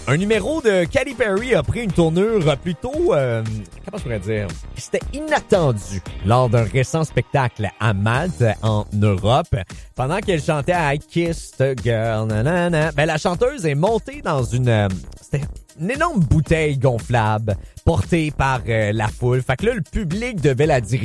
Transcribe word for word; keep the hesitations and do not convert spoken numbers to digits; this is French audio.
Un numéro de Katy Perry a pris une tournure plutôt, euh, comment je pourrais dire, c'était inattendu lors d'un récent spectacle à Malte, en Europe. Pendant qu'elle chantait I Kissed a Girl, nanana, ben la chanteuse est montée dans une, euh, c'était une énorme bouteille gonflable portée par euh, la foule. Fait que là, le public devait la diriger